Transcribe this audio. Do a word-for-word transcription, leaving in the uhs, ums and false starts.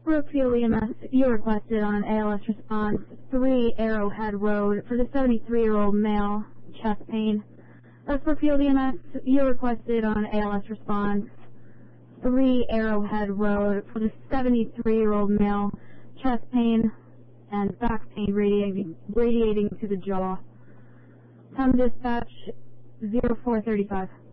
Brookfield E M S, you requested on A L S response three Arrowhead Road for the seventy-three-year-old male, chest pain. That's Brookfield E M S, you requested on A L S response three Arrowhead Road for the seventy-three-year-old male, chest pain and back pain radiating, radiating to the jaw. Time dispatch zero four thirty-five.